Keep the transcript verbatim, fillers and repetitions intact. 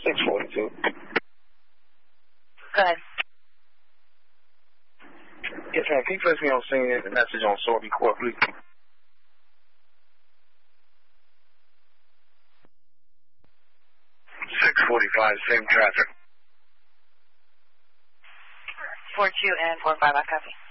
six forty-two. Go ahead. Yes, ma'am. Can you place me on scene and message on Sorby Court, please? six forty-five, same traffic. four two and four five, I copy.